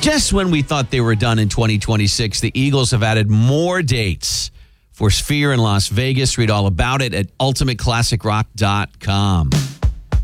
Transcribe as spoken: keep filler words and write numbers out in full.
Just when we thought they were done in twenty twenty-six, the Eagles have added more dates for Sphere in Las Vegas. Read all about it at ultimate classic rock dot com.